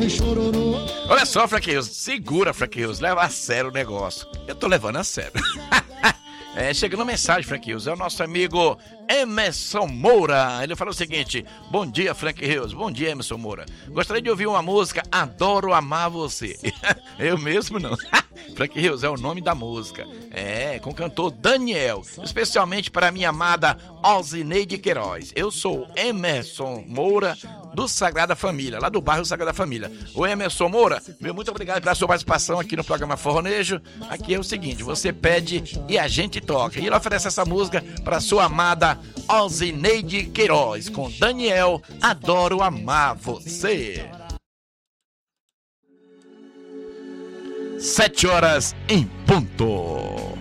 Olha só, Frank Rios, segura, Frank Rios, leva a sério o negócio. Eu tô levando a sério. Chegando mensagem, Frank Rios, é o nosso amigo Emerson Moura. Ele fala o seguinte: bom dia, Frank Rios. Bom dia, Emerson Moura. Gostaria de ouvir uma música, Adoro Amar Você. Eu mesmo não. Frank Rios é o nome da música. Com o cantor Daniel, especialmente para a minha amada Alzineide Queiroz. Eu sou Emerson Moura, do Sagrada Família, lá do bairro Sagrada Família. O Emerson Moura, meu muito obrigado pela sua participação aqui no programa Forronejo. Aqui é o seguinte, você pede e a gente toca. E ele oferece essa música para sua amada Alzineide Queiroz, com Daniel, Adoro Amar Você. 7 horas em ponto.